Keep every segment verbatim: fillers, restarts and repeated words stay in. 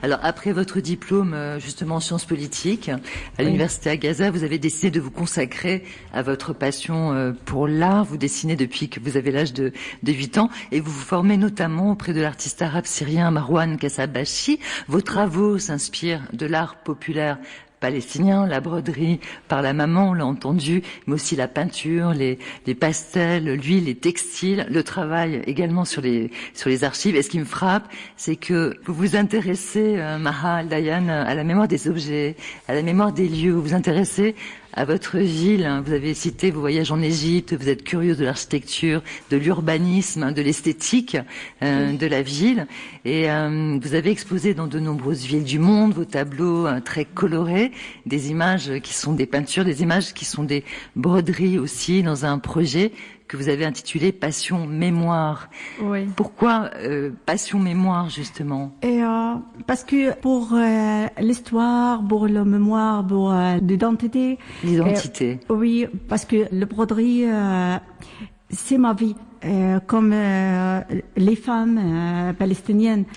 Alors, après votre diplôme, justement, en sciences politiques, à l'université à Gaza, vous avez décidé de vous consacrer à votre passion pour l'art. Vous dessinez depuis que vous avez l'âge de, de huit ans et vous vous formez notamment auprès de l'artiste arabe syrien Marwan Kassabashi. Vos travaux s'inspirent de l'art populaire palestinien, la broderie par la maman, on l'a entendu, mais aussi la peinture, les, les pastels, l'huile, les textiles, le travail également sur les sur les archives. Et ce qui me frappe, c'est que vous vous intéressez, euh, Maha Al-Dayan, à la mémoire des objets, à la mémoire des lieux. Vous vous intéressez à votre ville. Vous avez cité vos voyages en Égypte, vous êtes curieuse de l'architecture, de l'urbanisme, de l'esthétique euh, de la ville. Et euh, vous avez exposé dans de nombreuses villes du monde vos tableaux euh, très colorés, des images qui sont des peintures, des images qui sont des broderies aussi, dans un projet que vous avez intitulé Passion Mémoire. Oui. Pourquoi euh, Passion Mémoire, justement? Et euh, parce que pour euh, l'histoire, pour la mémoire, pour euh, l'identité. L'identité. Euh, oui, parce que le broderie, euh, c'est ma vie. Euh, comme euh, les femmes euh, palestiniennes.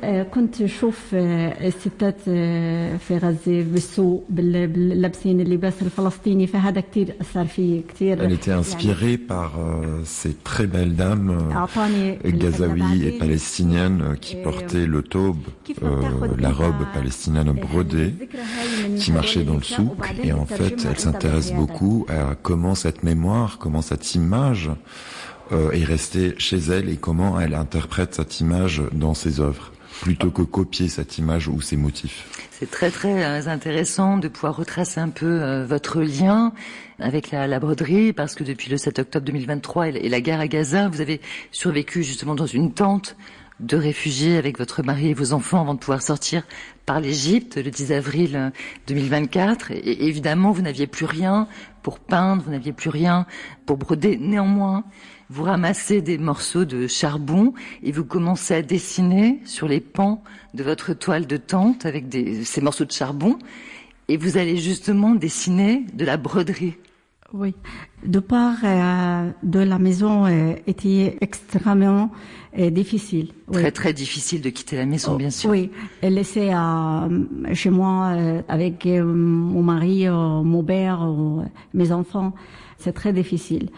كنت شوف الستات في غزة بالسوق لابسين اللباس الفلسطيني فهذا كتير أثر فيه كتير. Elle était inspirée par euh, ces très belles dames euh, gazaouis et palestiniennes qui portaient le taube, euh, la robe palestinienne brodée, qui marchaient dans le souk. Et en fait, elle s'intéresse beaucoup à comment cette mémoire, comment cette image euh, est restée chez elle et comment elle interprète cette image dans ses œuvres, plutôt que copier cette image ou ses motifs. C'est très très intéressant de pouvoir retracer un peu euh, votre lien avec la, la broderie, parce que depuis le sept octobre deux mille vingt-trois et la, et la guerre à Gaza, vous avez survécu justement dans une tente de réfugiés avec votre mari et vos enfants avant de pouvoir sortir par l'Égypte le dix avril deux mille vingt-quatre. Et, et évidemment, vous n'aviez plus rien pour peindre, vous n'aviez plus rien pour broder. Néanmoins, vous ramassez des morceaux de charbon et vous commencez à dessiner sur les pans de votre toile de tente avec des, ces morceaux de charbon. Et vous allez justement dessiner de la broderie. Oui. De part euh, de la maison euh, était extrêmement euh, difficile. Très oui. très difficile de quitter la maison, bien sûr. Oui, laisser euh, chez moi euh, avec euh, mon mari, euh, mon père, euh, mes enfants, c'est très difficile.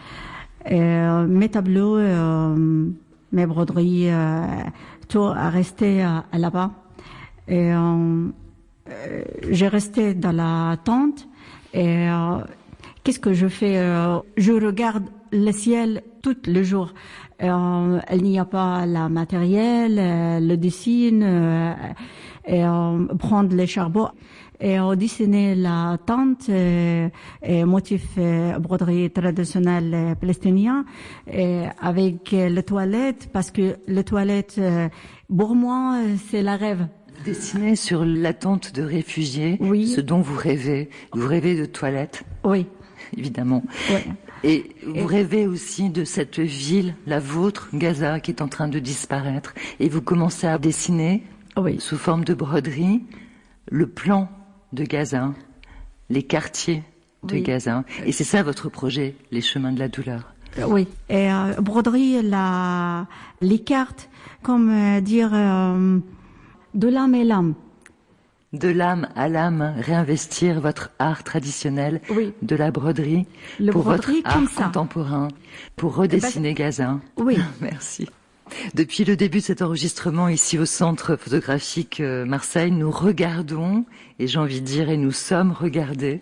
Euh, mes tableaux, euh, mes broderies, euh, tout a resté euh, là-bas. Et euh, euh, j'ai resté dans la tente et euh, qu'est-ce que je fais? euh, Je regarde le ciel tout le jour. Euh, il n'y a pas la matériel, euh, le dessin, euh, et euh, prendre les charbons. Et on dessinait la tente, euh, et motif euh, broderie traditionnelle euh, palestinien, et avec euh, les toilettes, parce que les toilettes, euh, pour moi, euh, c'est la rêve. Dessiner sur la tente de réfugiés, oui. Ce dont vous rêvez. Vous rêvez de toilettes. Oui. Évidemment. Oui. Et vous et... rêvez aussi de cette ville, la vôtre, Gaza, qui est en train de disparaître. Et vous commencez à dessiner, oui. Sous forme de broderie, le plan de Gaza, les quartiers de oui. Gaza. Et c'est ça votre projet, les chemins de la douleur. Oui. Et euh, broderie, la, les cartes, comme euh, dire, euh, de l'âme et l'âme. De l'âme à l'âme, réinvestir votre art traditionnel, oui. De la broderie, le pour broderie votre comme art ça. Contemporain, pour redessiner ben, Gaza. Oui. Merci. Depuis le début de cet enregistrement ici au Centre photographique Marseille, nous regardons, et j'ai envie de dire, et nous sommes regardés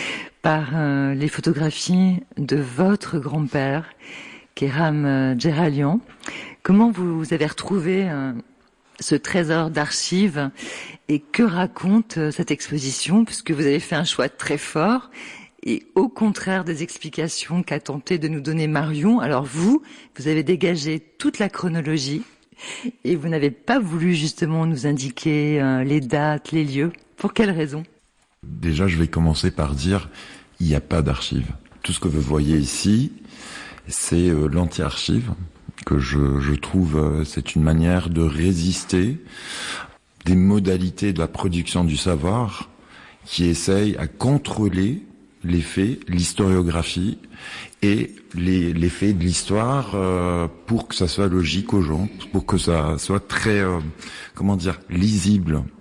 par euh, les photographies de votre grand-père, Kéram euh, Djeralian. Comment vous, vous avez retrouvé euh, ce trésor d'archives et que raconte euh, cette exposition, puisque vous avez fait un choix très fort et au contraire des explications qu'a tenté de nous donner Marion. Alors vous, vous avez dégagé toute la chronologie et vous n'avez pas voulu justement nous indiquer euh, les dates, les lieux. Pour quelle raison? Déjà, je vais commencer par dire, il n'y a pas d'archives. Tout ce que vous voyez ici, c'est euh, l'anti-archive, que je, je trouve, euh, c'est une manière de résister des modalités de la production du savoir qui essayent à contrôler les faits, l'historiographie et les, les faits de l'histoire euh, pour que ça soit logique aux gens, pour que ça soit très, euh, comment dire, lisible